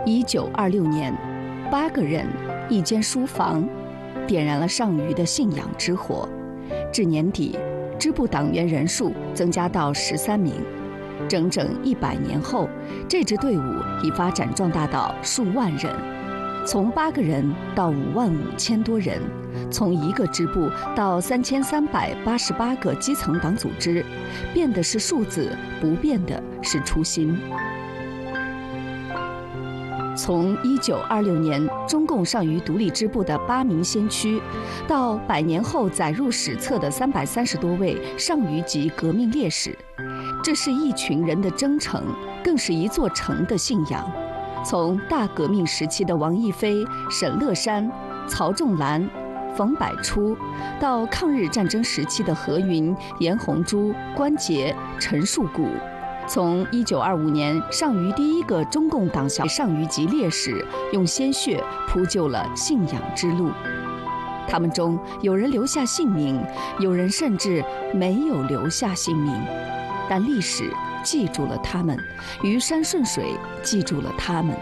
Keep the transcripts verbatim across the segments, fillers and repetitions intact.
一九二六年，八个人一间书房，点燃了尚余的信仰之火。至年底，支部党员人数增加到十三名。整整一百年后，这支队伍已发展壮大到数万人，从八个人到五万五千多人，从一个支部到三千三百八十八个基层党组织，变的是数字，不变的是初心。从一九二六年中共尚余独立支部的八名先驱，到百年后载入史册的三百三十多位尚余级革命烈士，这是一群人的征程，更是一座城的信仰。从大革命时期的王逸飞、沈乐山、曹仲兰、冯柏初，到抗日战争时期的何云、严洪珠、关杰、陈树谷。从一九二五年尚余第一个中共党校尚余级烈士用鲜血铺就了信仰之路，他们中有人留下姓名，有人甚至没有留下姓名，但历史记住了他们，虞山顺水记住了他们。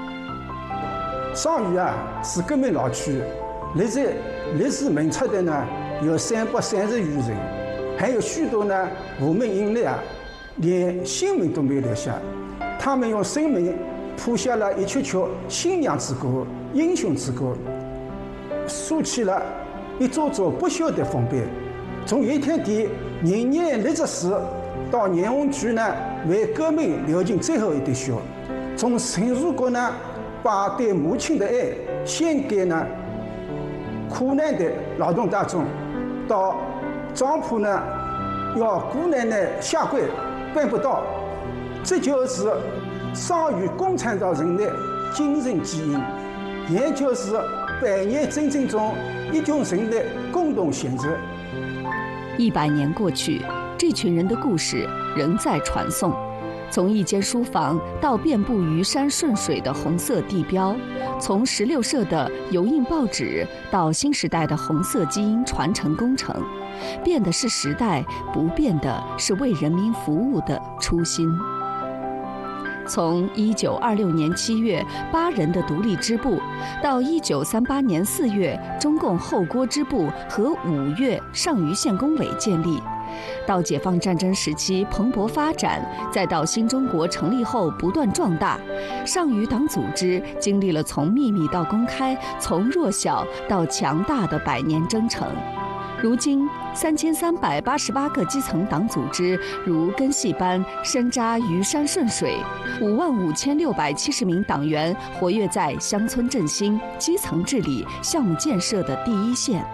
尚余啊是革命老区，历在历史名册的呢有三百三十余人，还有许多呢无名英烈啊连姓名都没有留下，他们用生命谱下了一曲曲信仰之歌、英雄之歌，竖起了一座座不朽的丰碑。从一天地人年立志时，到年红局呢为革命流尽最后一滴血，从陈树国呢把对母亲的爱献给呢苦难的劳动大众，到张浦呢要姑奶奶下跪办不到，这就是尚余共产党人的精神基因，也就是百年征程中一群人的共同选择。 一百年过去，这群人的故事仍在传颂。从一间书房到遍布虞山顺水的红色地标，从十六社的油印报纸到新时代的红色基因传承工程，变的是时代，不变的是为人民服务的初心。从一九二六年七月八人的独立支部，到一九三八年四月中共后郭支部和五月尚余县工委建立，到解放战争时期蓬勃发展，再到新中国成立后不断壮大，尚余党组织经历了从秘密到公开，从弱小到强大的百年征程。如今，三千三百八十八个基层党组织如根系般深扎虞山顺水，五万五千六百七十名党员活跃在乡村振兴、基层治理、项目建设的第一线。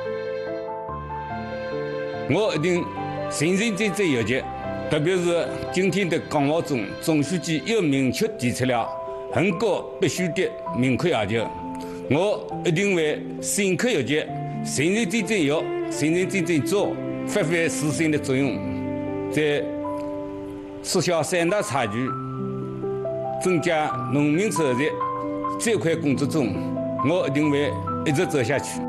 我一定认认真真有节，特别是今天的讲话中，总书记又明确提出了恒革必须的明确要求，我一定会深刻有节，认认真真有。认认真真做，发挥自身的作用，在缩小三大差距、增加农民收入这块工作中，我一定会一直走下去。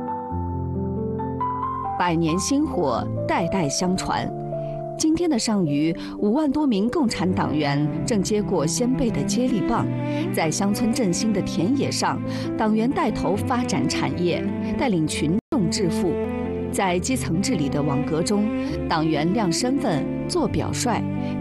百年薪火，代代相传。今天的尚余，五万多名共产党员正接过先辈的接力棒，在乡村振兴的田野上，党员带头发展产业，带领群众致富。在基层治理的网格中，党员亮身份、做表率，